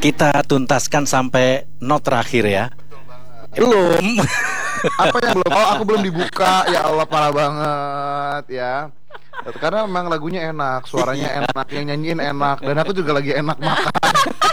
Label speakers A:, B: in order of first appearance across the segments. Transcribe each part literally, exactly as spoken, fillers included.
A: Kita tuntaskan sampai not terakhir ya. Belum.
B: Apa yang belum? Oh, aku belum dibuka. Ya Allah, parah banget ya. Karena memang lagunya enak, suaranya enak, yang nyanyiin enak, dan aku juga lagi enak makan.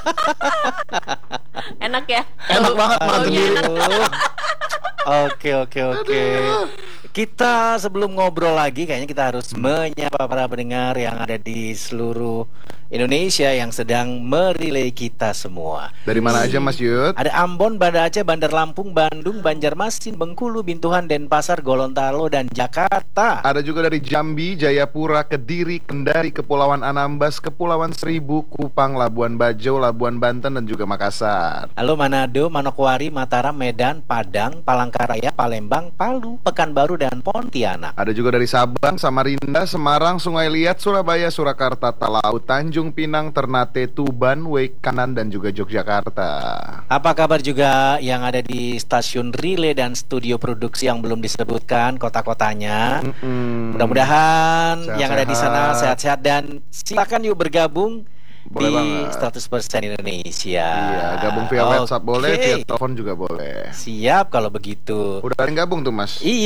C: Enak ya?
B: Enak banget makan sendiri.
A: Oke oke oke. Kita sebelum ngobrol lagi, kayaknya kita harus menyapa para pendengar yang ada di seluruh Indonesia yang sedang merelay kita semua.
B: Dari mana aja Mas Yud?
A: Ada Ambon, Banda Aceh, Bandar Lampung, Bandung, Banjarmasin, Bengkulu, Bintuhan, Denpasar, Gorontalo, dan Jakarta.
B: Ada juga dari Jambi, Jayapura, Kediri, Kendari, Kepulauan Anambas, Kepulauan Seribu, Kupang, Labuan Bajo, Labuan Banten, dan juga Makassar.
A: Lalu Manado, Manokwari, Mataram, Medan, Padang, Palangkaraya, Palembang, Palu, Pekanbaru, dan Pontianak.
B: Ada juga dari Sabang, Samarinda, Semarang, Sungai Liat, Surabaya, Surakarta, Talau, Tanjung Pinang, Ternate, Tuban, Wekanan, dan juga Yogyakarta.
A: Apa kabar juga yang ada di stasiun relay dan studio produksi yang belum disebutkan kota-kotanya?
B: Mm-mm.
A: Mudah-mudahan
B: Sehat-sehat.
A: yang ada di sana sehat-sehat, dan silakan yuk bergabung
B: Boleh
A: di
B: banget.
A: seratus persen Indonesia.
B: Iya, gabung via WhatsApp boleh,
A: Oke.
B: via telepon juga boleh.
A: Siap kalau begitu.
B: Udah ada yang gabung tuh Mas.
A: Iya.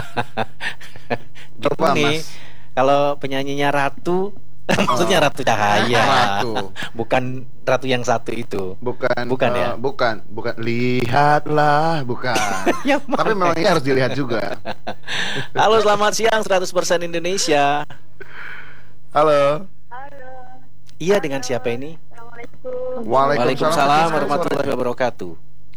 A: Gitu
B: Coba,
A: nih.
B: Mas.
A: Kalau penyanyinya Ratu, maksudnya Ratu Cahaya.
B: Ratu.
A: Bukan Ratu yang satu itu.
B: Bukan,
A: Bukan
B: eh,
A: ya?
B: bukan, bukan. Lihatlah, bukan.
A: Yang
B: Tapi
A: mana?
B: memang ini harus dilihat juga.
A: Halo, selamat siang seratus persen Indonesia.
B: Halo.
D: Halo.
A: Iya, dengan siapa ini?
D: Assalamualaikum.
A: Waalaikumsalam warahmatullahi wabarakatuh.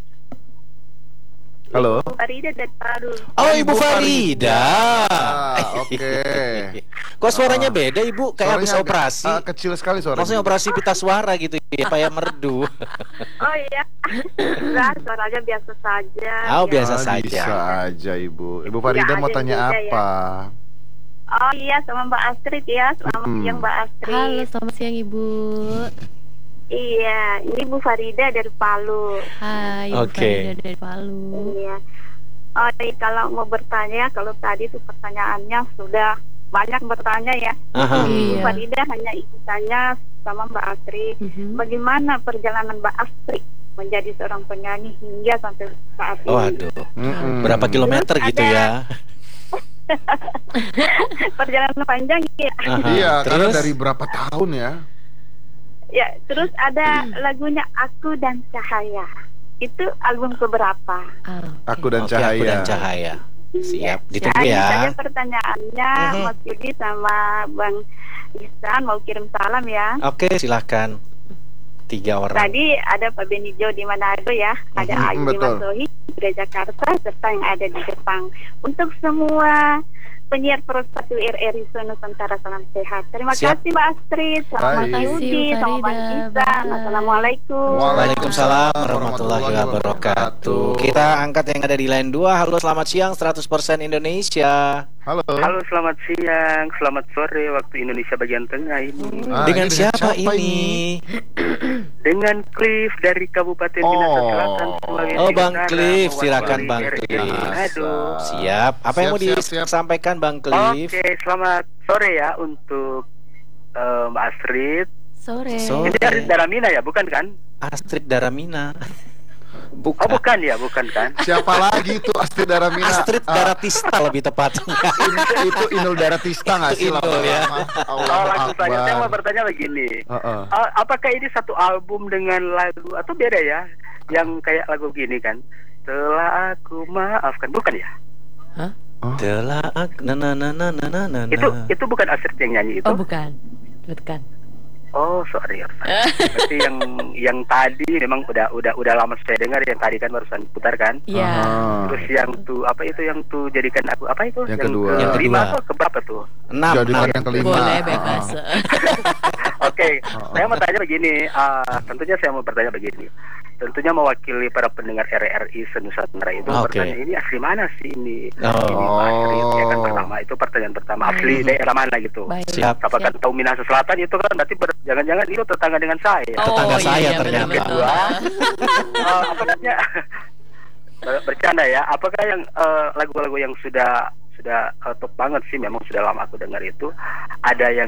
B: Halo.
D: Farida dari Palu.
A: Oh,
B: Ibu
A: Ibu Farida.
B: Ah, oke.
A: Kok suaranya beda, Ibu? Kayak habis
B: Suaranya agak,
A: operasi.
B: ah, kecil sekali suaranya.
A: Maksudnya operasi pita suara gitu ya, supaya merdu.
D: Oh iya. Enggak, suaranya biasa saja.
A: Oh,
D: Ya.
A: biasa
B: Ah,
A: saja.
B: Bisa aja Ibu. Ibu Farida
D: Nggak
B: mau
D: ada
B: tanya
D: yang beda,
B: apa?
D: Oh iya, sama Mbak Astrid ya. Selamat
B: Hmm.
D: siang Mbak Astrid.
C: Halo, selamat siang Ibu.
D: Iya, ini Bu Farida dari Palu.
C: Hai, Ibu
A: Oke.
C: Farida dari Palu.
D: Iya. Oh, iya, kalau mau bertanya, kalau tadi itu pertanyaannya sudah banyak bertanya ya.
A: Aha.
D: Bu
C: Iya.
D: Farida hanya ingin tanya sama Mbak Astrid,
C: Mhm.
D: bagaimana perjalanan Mbak Astrid menjadi seorang penyanyi hingga sampai saat ini?
A: Oh, aduh.
B: Mm-mm.
A: Berapa kilometer
D: Terus
A: gitu
D: ada-
A: ya?
D: Perjalanan panjang ya.
A: Aha.
B: Iya, karena
A: Terus?
B: dari berapa tahun ya?
D: Ya, terus ada lagunya Aku dan Cahaya. Itu album keberapa?
C: Ah, oke.
B: Aku dan
A: Oke,
B: Cahaya.
A: Aku dan Cahaya. Siap, ditunggu
D: Nah, ini
A: ya.
D: saja pertanyaannya,
A: Mhm.
D: Mas Yudi sama Bang Ihsan mau kirim salam ya.
A: Oke, silahkan. Tiga orang.
D: Tadi ada Pak Benijo di Manado ya, ada
B: Mhm,
D: Ayu di
B: betul.
D: Masohi di Jakarta, serta yang ada di Jepang. Untuk semua penyiar Pro satu R R I Nusantara, salam sehat. Terima
A: Siap.
D: kasih Mbak Astrid, sama
B: Baik.
D: Mas Yudi,
C: Terima kasih,
D: sama Bang
C: Farida.
D: Ihsan.
C: Bye.
D: Assalamualaikum.
A: Waalaikumsalam warahmatullahi wabarakatuh. Kita angkat yang ada di line dua. Halo, selamat siang seratus persen Indonesia.
B: Halo.
E: Halo, selamat siang, selamat sore waktu Indonesia bagian tengah ini.
B: Ah,
A: Dengan
B: ini
A: siapa,
B: siapa
A: ini?
E: Dengan Cliff dari Kabupaten
B: Oh.
E: Minahasa Selatan, Sulawesi
A: Oh, Bang
E: Utara,
A: Cliff,
E: mewakili
A: silakan Bang
E: R R I
A: Cliff.
E: Manado.
A: Siap. Apa yang
B: Siap,
A: mau
B: siap, siap.
A: disampaikan Bang Cliff?
E: Oke, selamat sore ya untuk eh, Mbak Astrid.
C: Sore.
A: Sore.
E: Ini Astrid Daramina ya, bukan kan?
A: Astrid Daramina.
E: Oh,
A: Bukan.
E: bukan ya, bukan kan?
B: Siapa lagi itu Astrid Daramina?
A: Astrid
B: Ah,
A: Daratista lebih tepatnya.
B: in- itu Inul Daratista nggak sih?
A: Itu Inul, ya.
E: Oh, langsung saja. Saya mau
B: Akbar.
E: bertanya begini.
B: Heeh.
E: Ah, apakah ini satu album dengan lagu atau beda ya? Yang kayak lagu gini kan? Telah aku maafkan, bukan ya?
A: Telah ak- na na na na na na na.
E: Itu itu bukan Astrid yang nyanyi itu?
C: Oh, bukan. Bukan.
E: Oh, sorry. Berarti yang yang tadi memang udah udah udah lama saya dengar, yang tadi kan barusan putar kan.
C: Iya.
B: Aha.
E: Terus yang tuh apa itu yang tuh jadikan aku apa itu?
B: Yang kedua.
A: Yang
E: kelima
A: kedua.
E: atau keberapa tuh?
A: Enam.
B: Jadikan
A: enam.
B: yang kelima.
C: Boleh
B: Ah,
C: bebas.
E: Oke,
B: Oh,
E: saya
B: oh.
E: mau tanya begini. ah, tentunya saya mau bertanya begini. Tentunya mewakili para pendengar R R I Senusantara itu
A: Oke.
E: bertanya, ini asli mana sih ini?
A: Oh.
E: Ini Mas Astrid, ya kan pertama itu pertanyaan pertama, asli
C: Baik.
E: daerah mana gitu?
C: Baik.
A: Siap.
E: Apakah tahu Minahasa Selatan itu kan berarti ber- jangan-jangan itu tetangga dengan saya.
A: Tetangga
C: Oh,
A: saya
C: iya, iya,
A: ternyata.
C: betul-betul.
E: Eh, apa namanya? Ber- bercanda ya. Apakah yang eh, lagu-lagu yang sudah sudah eh, top banget sih, memang sudah lama aku dengar itu, ada yang